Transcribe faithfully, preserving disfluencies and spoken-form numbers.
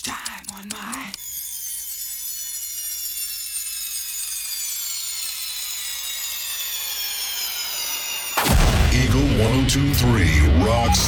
time on my Eagle one oh two point three rocks